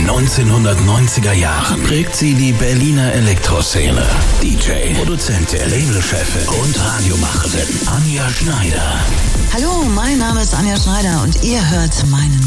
1990er Jahren prägt sie die Berliner Elektroszene. DJ, Produzentin, Labelchefin und Radiomacherin Anja Schneider. Hallo, mein Name ist Anja Schneider und ihr hört meinen